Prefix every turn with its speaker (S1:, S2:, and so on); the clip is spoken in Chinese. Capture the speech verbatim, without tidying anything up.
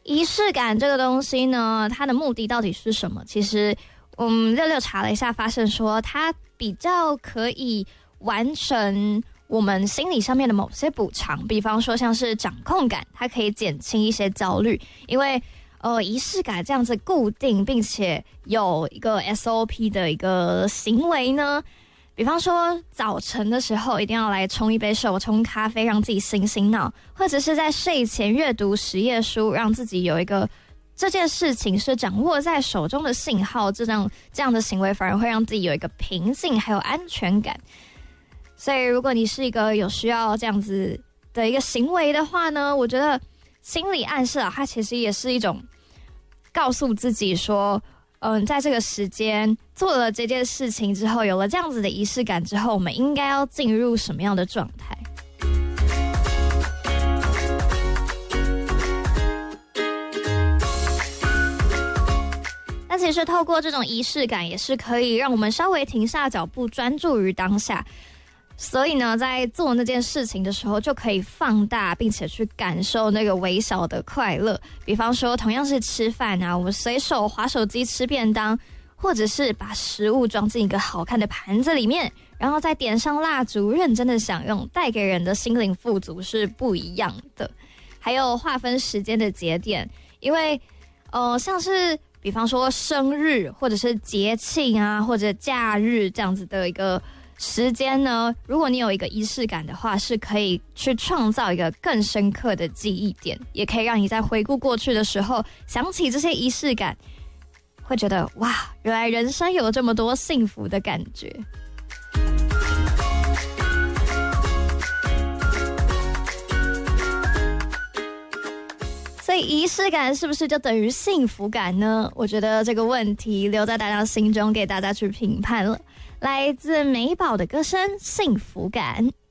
S1: 仪式感这个东西呢，它的目的到底是什么？其实，嗯，六六查了一下，发现说它比较可以完成我们心理上面的某些补偿，比方说像是掌控感，它可以减轻一些焦虑，因为呃仪式感这样子固定并且有一个 S O P 的一个行为呢。比方说早晨的时候一定要来冲一杯手冲咖啡让自己醒醒脑，或者是在睡前阅读十页书，让自己有一个这件事情是掌握在手中的信号，这样这样的行为反而会让自己有一个平静还有安全感。所以如果你是一个有需要这样子的一个行为的话呢，我觉得心理暗示啊，它其实也是一种告诉自己说嗯，在这个时间做了这件事情之后，有了这样子的仪式感之后，我们应该要进入什么样的状态？那其实透过这种仪式感，也是可以让我们稍微停下脚步，专注于当下。所以呢，在做那件事情的时候，就可以放大，并且去感受那个微小的快乐。比方说，同样是吃饭啊，我们随手滑手机吃便当，或者是把食物装进一个好看的盘子里面，然后再点上蜡烛，认真的享用，带给人的心灵富足是不一样的。还有划分时间的节点，因为呃，像是比方说生日，或者是节庆啊，或者假日这样子的一个时间呢，如果你有一个仪式感的话，是可以去创造一个更深刻的记忆点，也可以让你在回顾过去的时候想起这些仪式感，会觉得哇，原来人生有这么多幸福的感觉。所以仪式感是不是就等于幸福感呢？我觉得这个问题留在大家心中，给大家去评判了。来自美宝的歌声《幸福感》。